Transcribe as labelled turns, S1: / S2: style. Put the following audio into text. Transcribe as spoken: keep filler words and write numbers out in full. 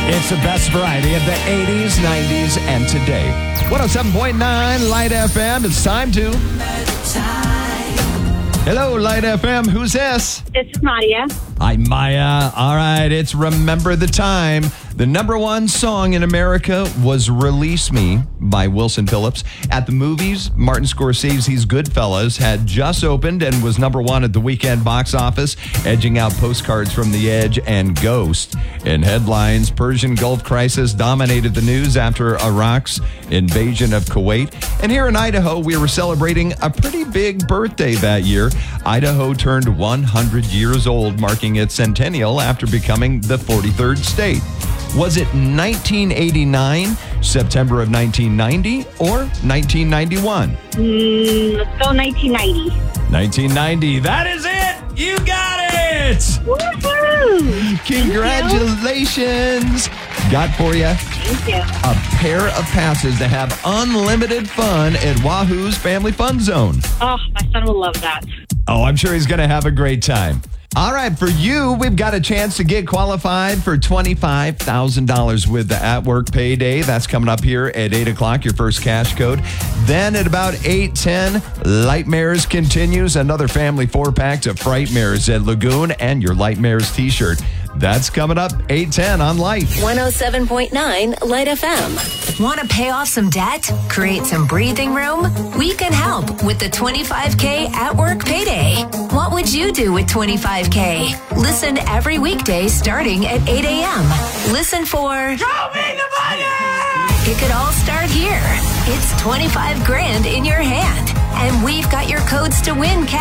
S1: It's the best variety of the eighties, nineties, and today. one oh seven point nine Light F M. It's time to... Hello, Light F M. Who's this?
S2: This is Nadia.
S1: Hi, Maya. All right, it's Remember the Time. The number one song in America was Release Me by Wilson Phillips. At the movies, Martin Scorsese's Goodfellas had just opened and was number one at the weekend box office, edging out Postcards from the Edge and Ghost. In headlines, Persian Gulf crisis dominated the news after Iraq's invasion of Kuwait. And here in Idaho, we were celebrating a pretty big birthday that year. Idaho turned one hundred years old, marking its centennial after becoming the forty-third state. Was it nineteen eighty-nine, September of nineteen ninety, or nineteen ninety-one?
S2: Mm, let's go nineteen ninety.
S1: nineteen ninety. That is it! You got it!
S2: Woohoo!
S1: Congratulations! Got for you
S2: Thank you.
S1: a pair of passes to have unlimited fun at Wahoo's Family Fun Zone.
S2: Oh, my son will love that.
S1: Oh, I'm sure he's going to have a great time. All right, for you, we've got a chance to get qualified for twenty-five thousand dollars with the At Work Payday. That's coming up here at eight o'clock, your first cash code. Then at about eight ten, Lightmares continues. Another family four-pack to Frightmares at Lagoon and your Lightmares t-shirt. That's coming up eight ten on Light.
S3: one oh seven point nine Light F M. Want to pay off some debt? Create some breathing room? We can help with the twenty-five K At Work Payday. What would you do with twenty-five K? Listen every weekday starting at eight a.m. Listen for...
S1: Show me the money!
S3: It could all start here. It's twenty-five grand in your hand. And we've got your codes to win cash.